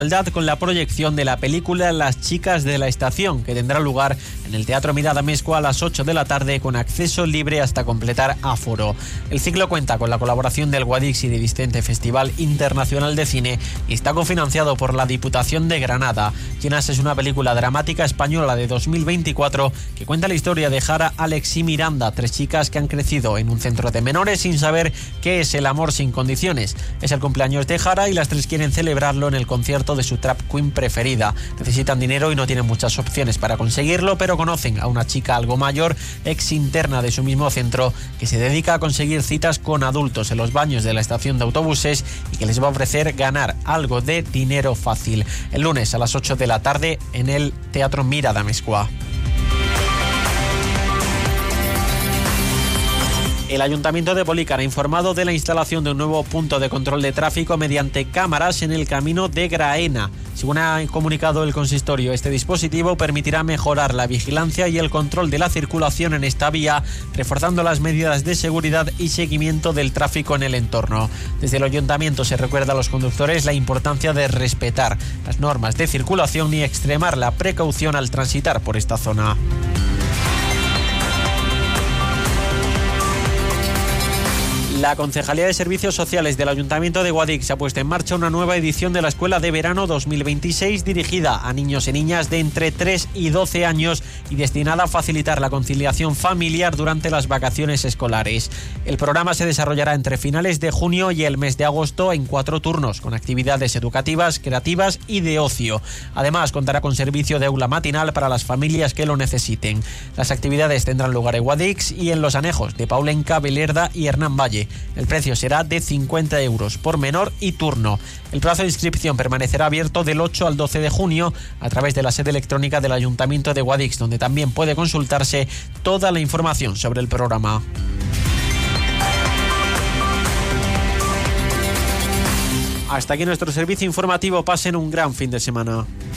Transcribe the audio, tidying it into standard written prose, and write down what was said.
con la proyección de la película Las chicas de la estación, que tendrá lugar en el Teatro Mirada Amezcua a las 8 de la tarde con acceso libre hasta completar aforo. El ciclo cuenta con la colaboración del Guadix y de Vicente Festival Internacional de Cine y está cofinanciado por la Diputación de Granada. Llenas es una película dramática española de 2024 que cuenta la historia de Jara, Alex y Miranda, 3 chicas que han crecido en un centro de menores sin saber qué es el amor sin condiciones. Es el cumpleaños de Jara y las 3 quieren celebrarlo en el concierto de su trap queen preferida. Necesitan dinero y no tienen muchas opciones para conseguirlo, pero conocen a una chica algo mayor, ex interna de su mismo centro, que se dedica a conseguir citas con adultos en los baños de la estación de autobuses y que les va a ofrecer ganar algo de dinero fácil. El lunes a las 8 de la tarde en el Teatro Mirada Amezcua. El Ayuntamiento de Polícar ha informado de la instalación de un nuevo punto de control de tráfico mediante cámaras en el camino de Graena. Según ha comunicado el consistorio, este dispositivo permitirá mejorar la vigilancia y el control de la circulación en esta vía, reforzando las medidas de seguridad y seguimiento del tráfico en el entorno. Desde el Ayuntamiento se recuerda a los conductores la importancia de respetar las normas de circulación y extremar la precaución al transitar por esta zona. La Concejalía de Servicios Sociales del Ayuntamiento de Guadix ha puesto en marcha una nueva edición de la Escuela de Verano 2026 dirigida a niños y niñas de entre 3 y 12 años y destinada a facilitar la conciliación familiar durante las vacaciones escolares. El programa se desarrollará entre finales de junio y el mes de agosto en 4 turnos, con actividades educativas, creativas y de ocio. Además, contará con servicio de aula matinal para las familias que lo necesiten. Las actividades tendrán lugar en Guadix y en los anejos de Paulenca, Belerda y Hernán Valle. El precio será de 50 euros por menor y turno. El plazo de inscripción permanecerá abierto del 8 al 12 de junio a través de la sede electrónica del Ayuntamiento de Guadix, donde también puede consultarse toda la información sobre el programa. Hasta aquí nuestro servicio informativo. Pasen un gran fin de semana.